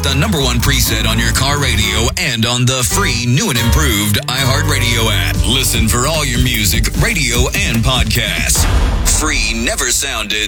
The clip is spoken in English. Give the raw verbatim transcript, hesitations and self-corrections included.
the number one preset on your car radio and on the free new and improved iHeartRadio app. Listen for all your music, radio, and podcasts. Free never sounded